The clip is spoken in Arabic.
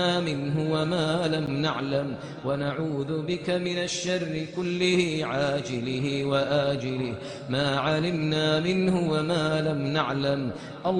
منه وما لم نعلم ونعوذ بك من الشر كله عاجله وآجله ما علمنا منه وما لم نعلم